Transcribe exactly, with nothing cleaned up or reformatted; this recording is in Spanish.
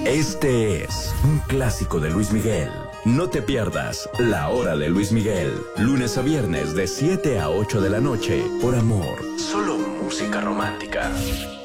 Este es un clásico de Luis Miguel. No te pierdas La Hora de Luis Miguel, lunes a viernes de siete a ocho de la noche, por Amor. Solo música romántica.